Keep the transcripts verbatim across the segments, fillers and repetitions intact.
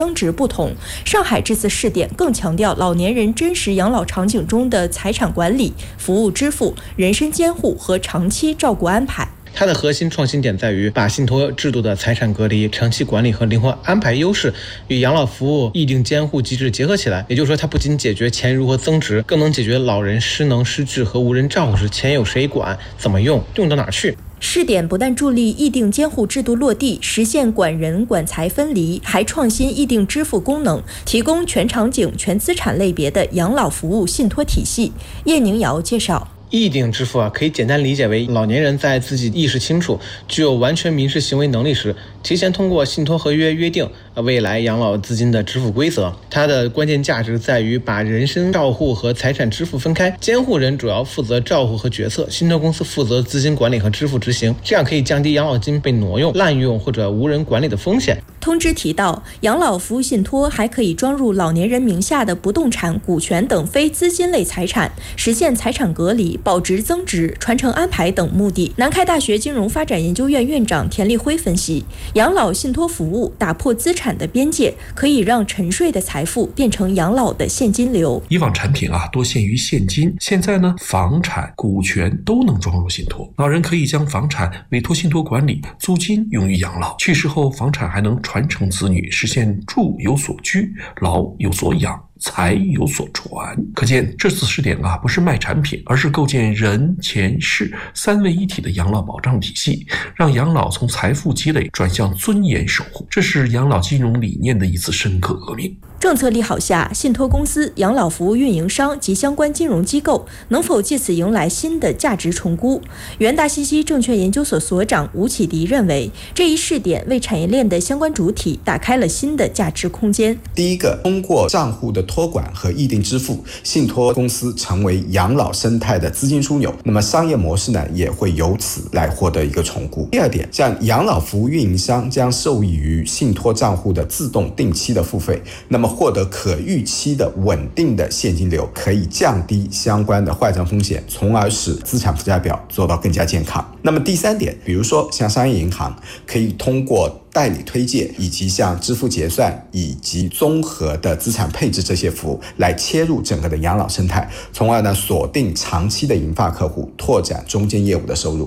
增值不同，上海这次试点更强调老年人真实养老场景中的财产管理、服务支付、人身监护和长期照顾安排。 它的核心创新点在于把信托制度的财产隔离、长期管理和灵活安排优势与养老服务议定监护机制结合起来。也就是说，它不仅解决钱如何增值，更能解决老人失能失智和无人照顾时钱有谁管、怎么用、用到哪儿去。 试点不但助力议定监护制度落地，实现管人管财分离，还创新议定支付功能，提供全场景、全资产类别的养老服务信托体系。叶宁瑶介绍。 议定支付啊，可以简单理解为老年人在自己意识清楚、具有完全民事行为能力时，提前通过信托合约约定未来养老资金的支付规则。它的关键价值在于把人身照护和财产支付分开，监护人主要负责照护和决策，信托公司负责资金管理和支付执行，这样可以降低养老金被挪用、滥用或者无人管理的风险。 通知提到，养老服务信托还可以装入老年人名下的不动产、股权等非资金类财产，实现财产隔离、保值增值、传承安排等目的。南开大学金融发展研究院院长田立辉分析，养老信托服务打破资产的边界，可以让沉睡的财富变成养老的现金流。 以往产品啊多限于现金，现在呢房产、股权都能装入信托，老人可以将房产委托信托管理，租金用于养老，去世后房产还能传承子女，实现住有所居、老有所养、财有所传。可见这次试点啊，不是卖产品，而是构建人、钱、事三位一体的养老保障体系，让养老从财富积累转向尊严守护。这是养老金融理念的一次深刻革命。 政策利好下，信托公司、养老服务运营商及相关金融机构能否借此迎来新的价值重估？元大信息证券研究所所长吴启迪认为，这一试点为产业链的相关主体打开了新的价值空间。 第一个，通过账户的托管和议定支付，信托公司成为养老生态的资金枢纽，那么商业模式呢也会由此来获得一个重估。第二点，像养老服务运营商将受益于信托账户的自动定期的付费，那么获得可预期的稳定的现金流，可以降低相关的坏账风险，从而使资产负债表做到更加健康。那么第三点，比如说像商业银行可以通过代理推介以及像支付结算以及综合的资产配置这些服务来切入整个的养老生态，从而呢锁定长期的银发客户，拓展中间业务的收入。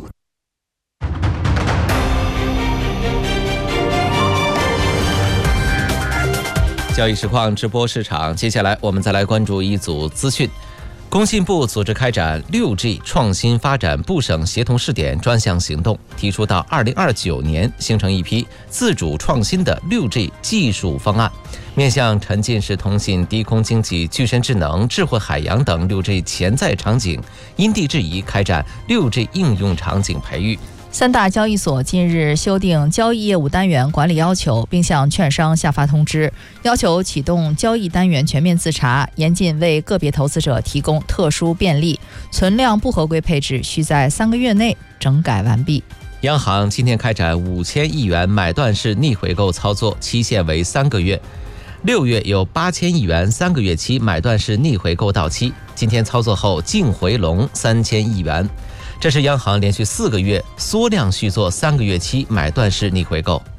交易实况直播市场，接下来我们再来关注一组资讯。工信部组织开展 六 G 创新发展部省协同试点专项行动，提出到二零二九年形成一批自主创新的 六 G 技术方案，面向沉浸式通信、低空经济、具身智能、智慧海洋等 六 G 潜在场景，因地制宜开展 六 G 应用场景培育。 三大交易所近日修订交易业务单元管理要求，并向券商下发通知，要求启动交易单元全面自查，严禁为个别投资者提供特殊便利，存量不合规配置需在三个月内整改完毕。 央行今天开展五千亿元买断式逆回购操作，期限为三个月。六月有八千亿元三个月期买断式逆回购到期，今天操作后净回笼三千亿元。这是央行连续四个月缩量续作三个月期买断式逆回购。